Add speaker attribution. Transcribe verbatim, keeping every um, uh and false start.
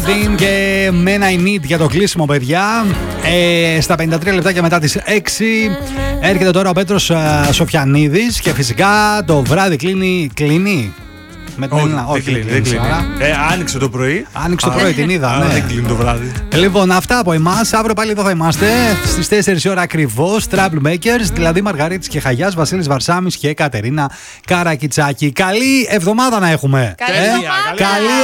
Speaker 1: Levine και Men I Need για το κλείσιμο, παιδιά. Ε, στα πενήντα τρία λεπτάκια μετά τις έξι έρχεται τώρα ο Πέτρος uh, Σοφιανίδης και φυσικά το βράδυ κλείνει. Κλείνει. Με την
Speaker 2: όχι,
Speaker 1: Έλληνα, όχι,
Speaker 2: δεν κλείνει. Δεν κλείνει. Ε, άνοιξε το πρωί.
Speaker 1: Άνοιξε το πρωί, την είδα. Ναι.
Speaker 2: Δεν κλείνει το βράδυ.
Speaker 1: Λοιπόν, αυτά από εμάς. Αύριο πάλι εδώ θα είμαστε στις τέσσερις ώρα ακριβώς. Troublemakers, δηλαδή Μαργαρίτης και Χαγιάς, Βασίλης Βαρσάμης και Κατερίνα Καρακιτσάκη. Καλή εβδομάδα να έχουμε.
Speaker 3: Καλή εβδομάδα.
Speaker 1: Καλή